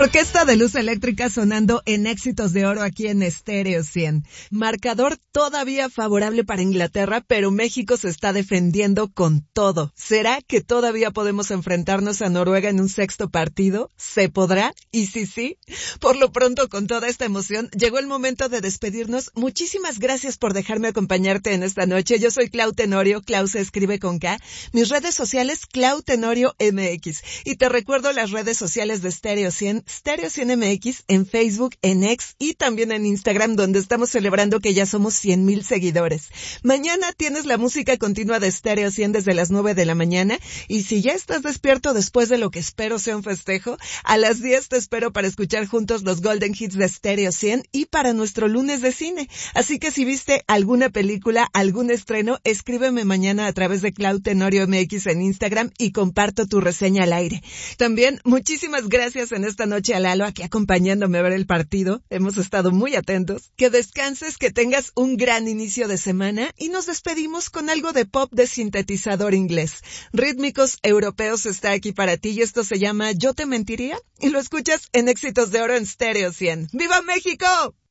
Orquesta de Luz Eléctrica sonando en Éxitos de Oro aquí en Estéreo 100. Marcador todavía favorable para Inglaterra, pero México se está defendiendo con todo. ¿Será que todavía podemos enfrentarnos a Noruega en un sexto partido? ¿Se podrá? Y si sí, por lo pronto con toda esta emoción, llegó el momento de despedirnos. Muchísimas gracias por dejarme acompañarte en esta noche. Yo soy Clau Tenorio, Clau se escribe con K. Mis redes sociales, Clau Tenorio MX. Y te recuerdo las redes sociales de Estéreo 100, Stereo 100 MX en Facebook, en X y también en Instagram, donde estamos celebrando que ya somos 100,000 seguidores. Mañana tienes la música continua de Stereo 100 desde las 9 de la mañana y si ya estás despierto después de lo que espero sea un festejo, a las 10 te espero para escuchar juntos los Golden Hits de Stereo 100 y para nuestro lunes de cine. Así que si viste alguna película, algún estreno, escríbeme mañana a través de Clau Tenorio MX en Instagram y comparto tu reseña al aire. También muchísimas gracias en esta noche a Lalo aquí acompañándome a ver el partido. Hemos estado muy atentos. Que descanses, que tengas un gran inicio de semana y nos despedimos con algo de pop de sintetizador inglés. Rítmicos Europeos está aquí para ti y esto se llama Yo te mentiría y lo escuchas en Éxitos de Oro en Stereo 100. ¡Viva México!